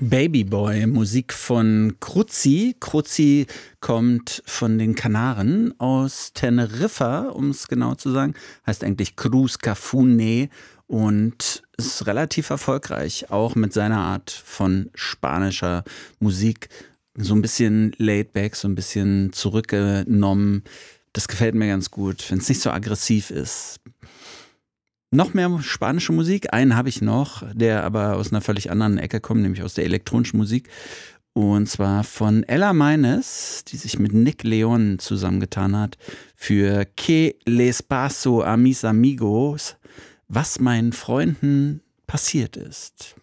Babyboy, Musik von Kruzzi. Kruzzi kommt von den Kanaren aus Teneriffa, um es genau zu sagen. Heißt eigentlich Cruz Cafune und ist relativ erfolgreich, auch mit seiner Art von spanischer Musik. So ein bisschen laid back, so ein bisschen zurückgenommen. Das gefällt mir ganz gut, wenn es nicht so aggressiv ist. Noch mehr spanische Musik. Einen habe ich noch, der aber aus einer völlig anderen Ecke kommt, nämlich aus der elektronischen Musik. Und zwar von Ella Meines, die sich mit Nick Leon zusammengetan hat für Que les paso a mis amigos, was meinen Freunden passiert ist.